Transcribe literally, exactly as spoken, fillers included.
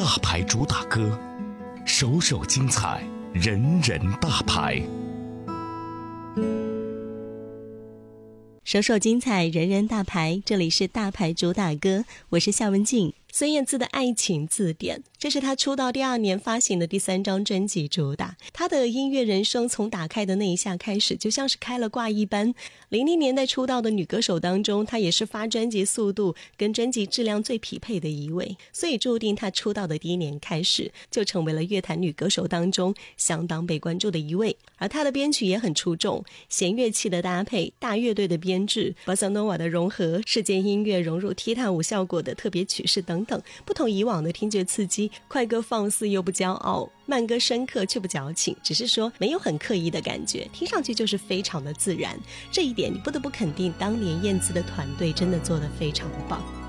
大牌主打歌，首首精彩，人人大牌。 首首精彩，人人大牌，这里是大牌主打歌，我是夏文静。孙燕姿的爱情字典，这是她出道第二年发行的第三张专辑主打。她的音乐人生从打开的那一下开始，就像是开了挂一般。零零年代出道的女歌手当中，她也是发专辑速度跟专辑质量最匹配的一位，所以注定她出道的第一年开始，就成为了乐坛女歌手当中相当被关注的一位。而她的编曲也很出众，弦乐器的搭配，大乐队的编制，巴萨诺瓦的融合，世界音乐融入踢踏舞效果的特别曲式等等，不同以往的听觉刺激，快歌放肆又不骄傲，慢歌深刻却不矫情，只是说没有很刻意的感觉，听上去就是非常的自然。这一点你不得不肯定当年燕姿的团队真的做得非常的棒。